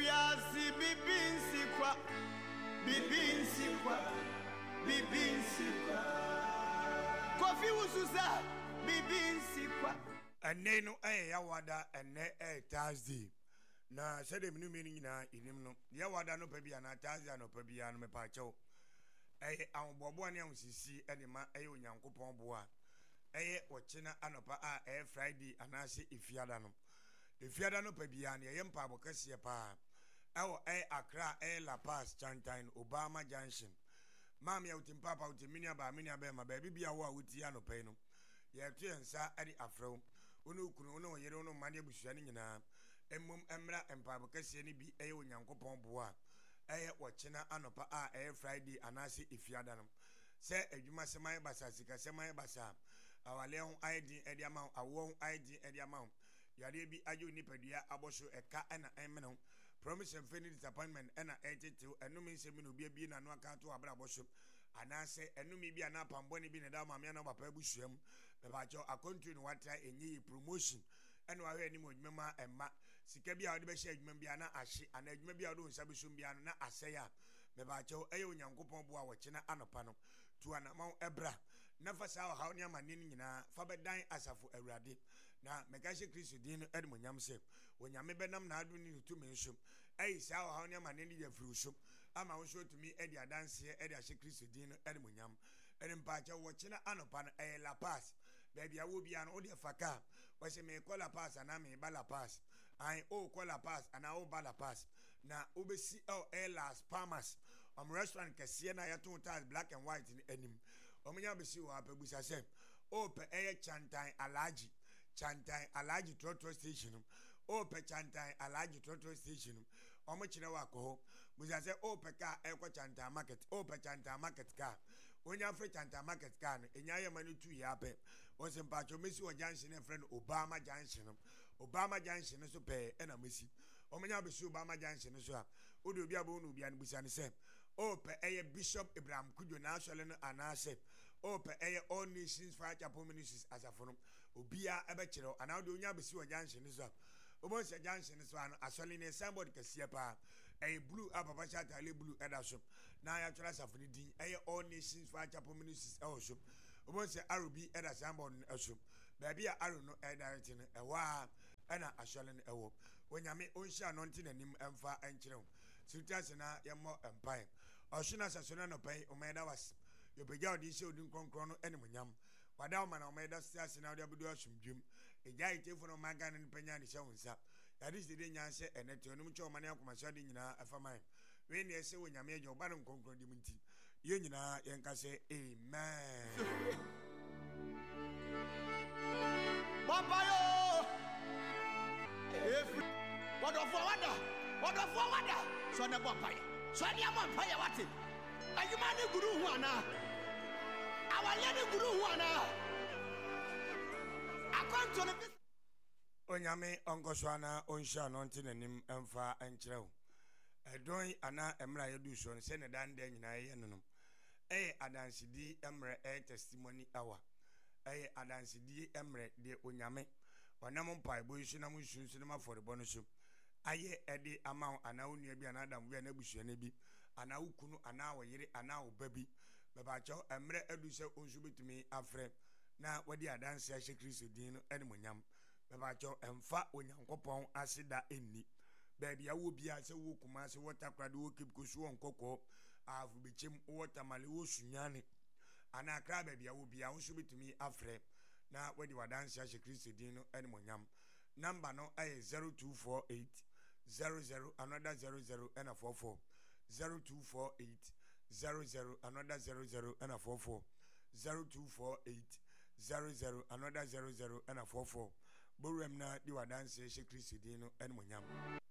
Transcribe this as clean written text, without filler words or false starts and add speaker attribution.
Speaker 1: Ewiasi bibinsikwa Kofi ususa bibinsikwa
Speaker 2: Aneno yawada ene Thursday na sede minu meni nyina inim no yawada no pa bia na Thursday no pa bia no me pa chew awbobo ne awsisi ede ma onyankopon boa ochina anopa Friday anase ifiada no pa bia ne yempa abokase pa Accra La Paz Chantain Obama Junction Mami ya utimpapa utiminia ba minia bema baby bia wo awuti anopa no ye to ensa ade afro ono kunu ono yere ono mane abusuani nyina emmom emra empabokase ni bi onyankopon boa wochina anopa Friday anase ifiada no se adwuma seman basa sika seman basa awale ho ID edi ama awo ID edi ama yare bi ajo nipadua aboso eka na emeno promise and failure disappointment na etitu enumi nsemi no bia bi na no aka to abra aboso anase enumi bi na pamboni bi na da ma me na papa abusuam be ba cho akontu no watra enyi promotion eno ahwe ni modwuma emma sika bia wode be hye adwuma bia na ahye ana adwuma bia wode nsa besum bia na aseya me ba cho onyankopon bo a wochena anopa no tu anama ebra na fasa ha oni amane nyina fa bedan asafo awurade na megashe Kristo din no edmonyam se onyame benam na adu ni tu menso sa ha oni amane ni yafiri so ama wo so tumi edi adanse edi ashe Kristo din no edmonyam edempa cha wochena anopa no La Paz baby awo bia no odi faka wo se me kola pass ana me bala pass kola pass ana o bala pass na obesi Las Palmas restaurant kese na yato tiles black and white in enim omunya besi wo apabusa se pe Chantai Alaji Trotro Station pe Chantai Alaji Trotro Station omuchire wako busa se pe ka ekwa Chantai market pe Chantai market ka onya fre Chantai market ka no enya ye manu tu ya pe o se mpacho mesi o junction e friend Obama Junction so pe na mesi omunya besi Obama Junction so a odi obi abo no obi an busa ne se pe Bishop Abraham Kujo na asole no anase pe All Nations Fire Chapel Ministries asafono obia ebe kire ana odi onya besi o junction so Obonse Junction so an asole ne somebody kase pa blue ababa chata le blue edaso na ya twara safoni din All Nations Fire Chapel Ministries so Obonse Arubi eda somebody so baby a aru no direct no ewa ana asole no ewo onyame onhia no nti nanim emfa enkire sutase na yemo empire oshina sasona no pai omeda was yopeja odi se odi konkron no enemonyam wada o mana omeda siase na odi abudu asumdwem eja itefo no maga ne panya ne hyewonsa yade sede nyanse enete onum che omane akomase odi nyina afaman we ne ese wonyame eja oba ne konkron di munti ye nyina yenkase amen
Speaker 1: Baba yo What of wada so na bopaya so ni amapaya wate ayuma ne guru hu ana awale ne guru hu ana akonto ne
Speaker 2: onyame onkoswana onhia no nti nanim emfa enkirew edon ana emra yedu so se ne dan de nyina ye no adansidi emre testimony hour adansidi emre de onyame onam mpai boyisu na munsunsu na maforebo no so aye ede amount ana onua bi ana adam bi ana busuane bi ana ukunu ana woyere ana obabi beba cho emre edu se onsu betumi afre na wadi adanse a Kristo din no edmonyam beba cho emfa onyankopon asida enni baby awo bia se wo kuma se watakrade wo kipkosu onkoko afu bechem watamale wo sunyane ana akra baby awo bia onsu betumi afre na wadi wadanse a Kristo din no edmonyam number no 0248 00 another 00 and a 44 0248 00 another 00 and a 44 0248 00 another 00 and a 44 Borem na di wadanse Kristo din no edmonyam